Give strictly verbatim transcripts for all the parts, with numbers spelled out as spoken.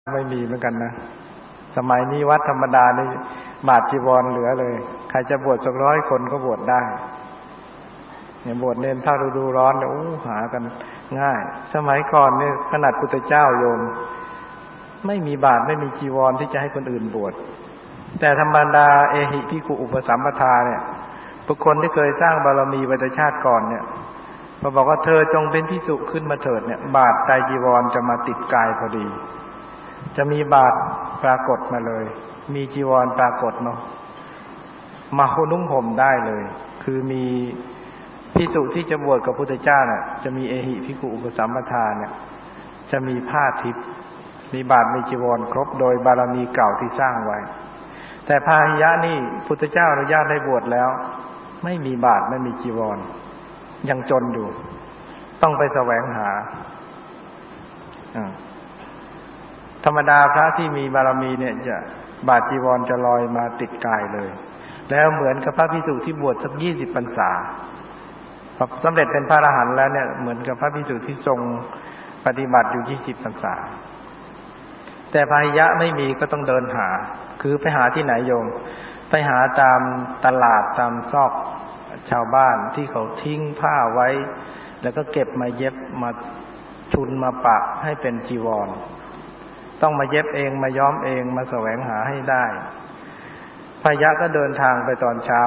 ไม่มีเหมือนกันนะสมัยนี้วัดธรรมดานี่บาทจีวรเหลือเลยใครจะบวชสักร้อยคนก็บวชได้เนี่ยบวชเน้นถ้าฤดูร้อนเนี่ยโอ้หากันง่ายสมัยก่อนเนี่ยขนาดพุทธเจ้าโยมไม่มีบาทไม่มีจีวรที่จะให้คนอื่นบวชแต่ธรรมดาเอหิภิกขุอุปสัมปทาเนี่ยบุคคลที่เคยสร้างบารมีไว้ในชาติก่อนเนี่ยพอบอกว่าเธอจงเป็นภิกษุขึ้นมาเถิดเนี่ยบาทไตรจีวรจะมาติดกายพอดีจะมีบาทปรากฏมาเลยมีจีวรปรากฏมามานุ่งห่มได้เลยคือมีภิกษุที่จะบวชกับพุทธเจ้าเนี่ยจะมีเอหิภิกขุอุปสัมปทาเนี่ยจะมีผ้าทิพย์มีบาทมีจีวรครบโดยบารมีเก่าที่สร้างไว้แต่พาหิยะนี่พุทธเจ้าอนุญาตให้บวชแล้วไม่มีบาทไม่มีจีวรยังจนอยู่ต้องไปแสวงหาธรรมดาพระที่มีบารมีเนี่ยจะบาทจีวรจะลอยมาติดกายเลยแล้วเหมือนกับพระภิกษุที่บวชสักยี่สิบพรรษาพอสำเร็จเป็นพระอรหันต์แล้วเนี่ยเหมือนกับพระภิกษุที่ทรงปฏิบัติอยู่ยี่สิบพรรษาแต่พาหิยะไม่มีก็ต้องเดินหาคือไปหาที่ไหนโยมไปหาตามตลาดตามซอกชาวบ้านที่เขาทิ้งผ้าไว้แล้วก็เก็บมาเย็บมาชุนมาปะให้เป็นจีวรต้องมาเย็บเองมาย้อมเองมาแสวงหาให้ได้พาหิยะก็เดินทางไปตอนเช้า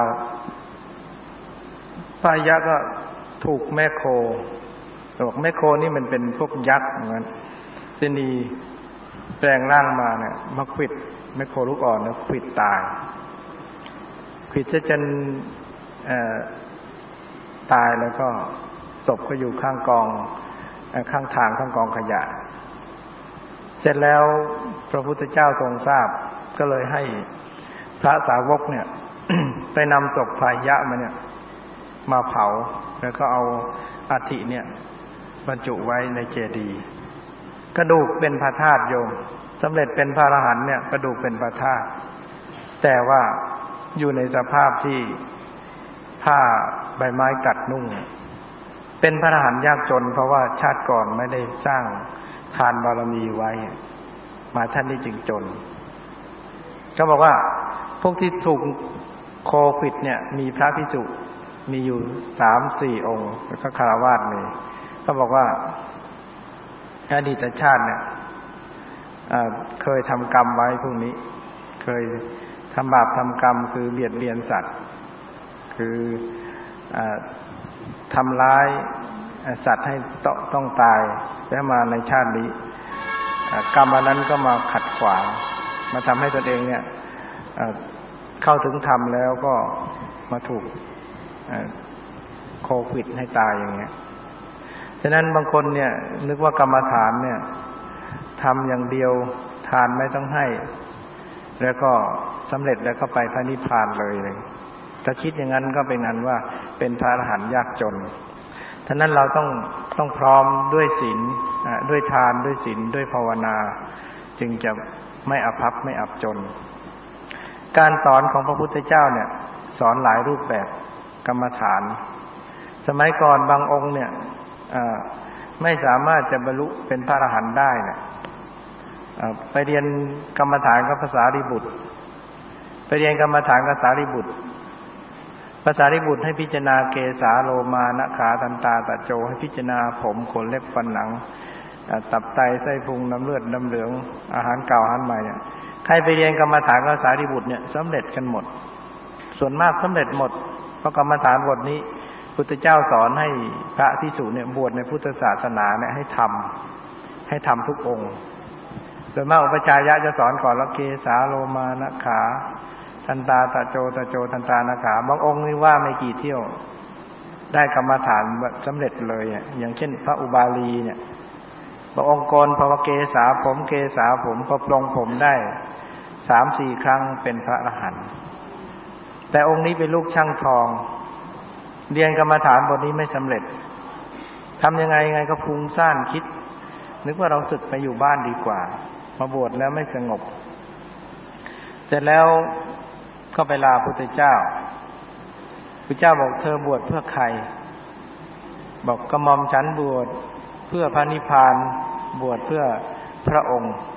พาหิยะก็ถูกแม่โคบอกแม่โคนี่มันเป็นพวกยักษ์เหมือนกันจะนีแปลงร่างมาเนี่ยมาขวิดแม่โคลูกอ่อนเนี่ยขวิดตายขวิดจะจนเอ่อตายแล้วก็ศพก็อยู่ข้างกองข้างทางข้างกองขยะเสร็จแล้วพระพุทธเจ้าทรงทราบก็เลยให้พระสาวกเนี่ย ไปนำศพพาหิยะมาเนี่ยมาเผาแล้วก็เอาอัฐิเนี่ยบรรจุไว้ในเจดีย์กระดูกเป็นพระธาตุโยมสำเร็จเป็นพระอรหันต์เนี่ยกระดูกเป็นพระธาตุแต่ว่าอยู่ในสภาพที่ผ้าใบไม้กัดนุ่งเป็นพระอรหันต์ยากจนเพราะว่าชาติก่อนไม่ได้สร้างทานบารมีไว้มาชาตินี้จึงจนก็บอกว่าพวกที่ถูกโควิดเนี่ยมีพระภิกษุมีอยู่สามสี่องค์แล้วก็คฤหัสถ์มีก็บอกว่าอดีตชาติเนี่ยเคยทำกรรมไว้พวกนี้เคยทำบาปทำกรรมคือเบียดเบียนสัตว์คือทำร้ายสัตว์ให้ต้องตายแล้วมาในชาตินี้กรรมอันนั้นก็มาขัดขวางมาทำให้ตนเองเนี่ยเข้าถึงธรรมแล้วก็มาถูกโควิดให้ตายอย่างเงี้ยฉะนั้นบางคนเนี่ยนึกว่ากรรมฐานเนี่ยทำอย่างเดียวทานไม่ต้องให้แล้วก็สำเร็จแล้วก็ไปพระนิพพานเลยเลยถ้าคิดอย่างนั้นก็เป็นอันว่าเป็นพระอรหันต์ยากจนฉะนั้นเราต้องต้องพร้อมด้วยศีลด้วยทานด้วยศีลด้วยภาวนาจึงจะไม่อภัพไม่อับจนการสอนของพระพุทธเจ้าเนี่ยสอนหลายรูปแบบกรรมฐานสมัยก่อนบางองค์เนี่ยไม่สามารถจะบรรลุเป็นพระอรหันต์ได้เนี่ยไปเรียนกรรมฐานกับภาษาริบุตรไปเรียนกรรมฐานกับภาษาริบุตรภาษาริบุตรให้พิจารณาเกสาโลมานะขาทันตาตะโจให้พิจารณาผมขนเล็บฟันหนังตับไตไส้พุงน้ำเลือดน้ำเหลืองอาหารเก่าอาหารใหม่เนี่ยใครไปเรียนกรรมฐานกับภาษาริบุตรเนี่ยสำเร็จกันหมดส่วนมากสำเร็จหมดเพราะกรรมฐานบทนี้พุทธเจ้าสอนให้พระภิกษุเนี่ยบวชในพุทธศาสนาเนี่ยให้ทำให้ทำทุกองค์โดยมากอุปชายะจะสอนก่อนละเกสาโลมานะขาทันตาตะโจตะโจทันตานะขาบางองค์นี่ว่าไม่กี่เที่ยวได้กรรมฐานสำเร็จเลยอย่างเช่นพระอุบาลีเนี่ยบางองค์กรภวเกสาผมเกสาผมพอปลงผมได้สามสี่ครั้งเป็นพระอรหันต์แต่องค์นี้เป็นลูกช่างทองเรียนกรรมฐานบทนี้ไม่สำเร็จทำยังไงยังไงก็ฟุ้งซ่านคิดนึกว่าเราสึกไปอยู่บ้านดีกว่ามาบวชแล้วไม่สงบเสร็จแล้วก็ไปลาพุทธเจ้าพุทธเจ้าบอกเธอบวชเพื่อใครบอกกระหม่อมฉันบวชเพื่อพระนิพพานบวชเพื่อพระองค์